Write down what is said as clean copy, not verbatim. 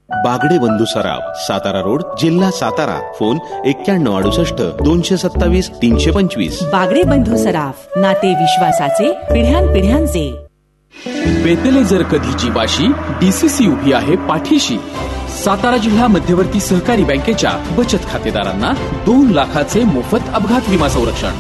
बागडे बंधू सराफ, सातारा रोड, जिल्हा सातारा. फोन 9168-227-325. बागडे बंधू सराफ, नाते विश्वासाचे, पिढ्यानपिढ्यांचे. बेतले जर कधीची बाशी, DCC उभी आहे पाठीशी. सातारा जिल्हा मध्यवर्ती सहकारी बँकेच्या बचत खातेदारांना 2 लाखाचे मोफत अपघात विमा संरक्षण.